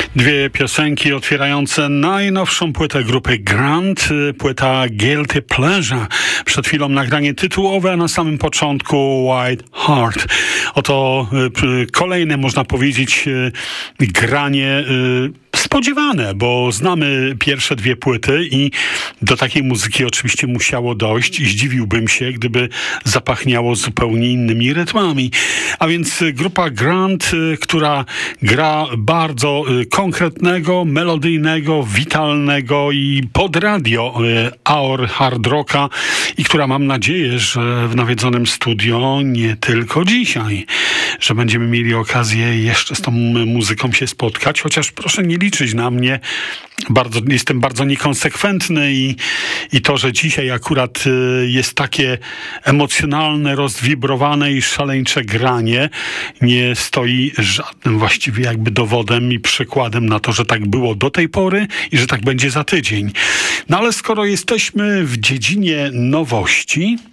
Dwie piosenki otwierające najnowszą płytę grupy Grant, płyta Guilty Pleasure. Przed chwilą nagranie tytułowe, a na samym początku White Heart. Oto kolejne, można powiedzieć, granie spodziewane, bo znamy pierwsze dwie płyty i do takiej muzyki oczywiście musiało dojść i zdziwiłbym się, gdyby zapachniało zupełnie innymi rytmami. A więc grupa Grant, która gra bardzo konkretnego, melodyjnego, witalnego i pod radio aor hard rocka i która, mam nadzieję, że w nawiedzonym studio nie tylko dzisiaj, że będziemy mieli okazję jeszcze z tą muzyką się spotkać, chociaż proszę nie liczyć na mnie. Jestem bardzo niekonsekwentny i to, że dzisiaj akurat jest takie emocjonalne, rozwibrowane i szaleńcze granie, nie stoi żadnym właściwie jakby dowodem i przykładem na to, że tak było do tej pory i że tak będzie za tydzień. No ale skoro jesteśmy w dziedzinie nowości,